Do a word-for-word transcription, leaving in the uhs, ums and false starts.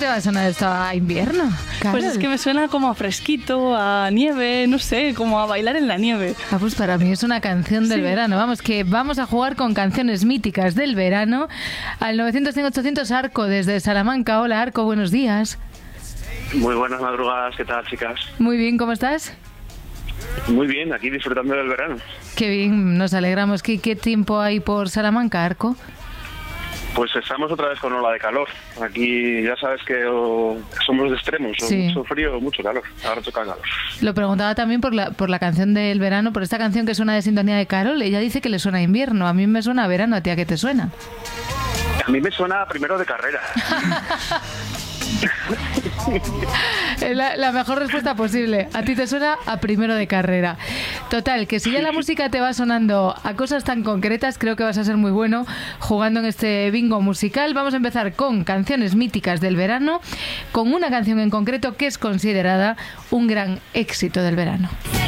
te va a sonar esto a invierno, Carol? Pues es que me suena como a fresquito, a nieve, no sé, como a bailar en la nieve. Ah, pues para mí es una canción del Sí. verano. Vamos, que vamos a jugar con canciones míticas del verano. Al novecientos cien ochocientos Arco desde Salamanca. Hola, Arco, buenos días. Muy buenas madrugadas, ¿qué tal, chicas? Muy bien, ¿cómo estás? Muy bien, aquí disfrutando del verano. Qué bien, nos alegramos. ¿Qué, qué tiempo hay por Salamanca, Arco? Pues estamos otra vez con ola de calor. Aquí ya sabes que o, somos de extremos, o Sí. mucho frío o mucho calor. Ahora toca calor. Lo preguntaba también por la, por la canción del verano, por esta canción que suena de sintonía de Carol. Ella dice que le suena a invierno. A mí me suena a verano. ¿A ti a qué te suena? A mí me suena primero de carrera. La, la mejor respuesta posible. A ti te suena a primero de carrera. Total, que si ya la música te va sonando a cosas tan concretas, creo que vas a ser muy bueno jugando en este bingo musical. Vamos a empezar con canciones míticas del verano, con una canción en concreto que es considerada un gran éxito del verano.